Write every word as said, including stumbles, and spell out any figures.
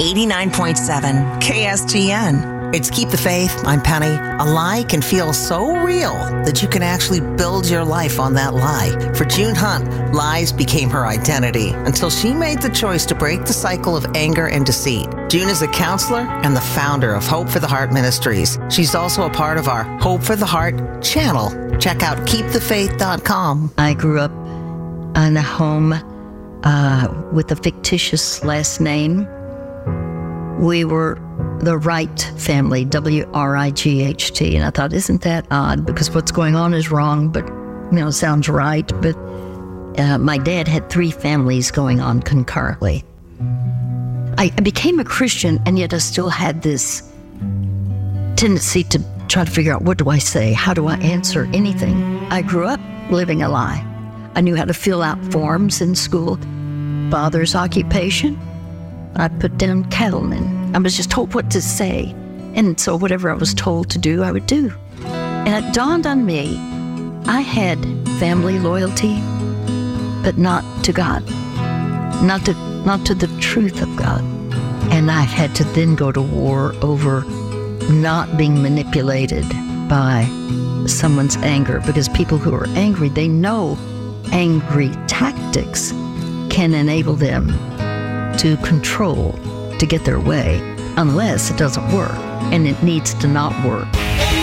eighty-nine point seven K S T N. It's Keep the Faith. I'm Penny. A lie can feel so real that you can actually build your life on that lie. For June Hunt, lies became her identity until she made the choice to break the cycle of anger and deceit. June is a counselor and the founder of Hope for the Heart Ministries. She's also a part of our Hope for the Heart channel. Check out keep the faith dot com. I grew up in a home uh, with a fictitious last name. We were the Wright family, W R I G H T. And I thought, isn't that odd? Because what's going on is wrong, but, you know, sounds right. But uh, my dad had three families going on concurrently. I, I became a Christian, and yet I still had this tendency to try to figure out, what do I say? How do I answer anything? I grew up living a lie. I knew how to fill out forms in school. Father's occupation, I put down cattleman. I was just told what to say. And so whatever I was told to do, I would do. And it dawned on me, I had family loyalty, but not to God, not to, not to the truth of God. And I had to then go to war over not being manipulated by someone's anger, because people who are angry, they know angry tactics can enable them to control, to get their way, unless it doesn't work, and it needs to not work.